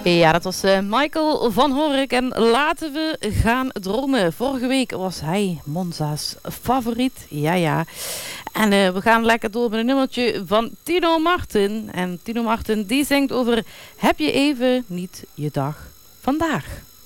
Ja, dat was Michael van Hork en laten we gaan dromen. Vorige week was hij Monza's favoriet. Ja. En we gaan lekker door met een nummertje van Tino Martin. En Tino Martin die zingt over heb je even niet je dag vandaag.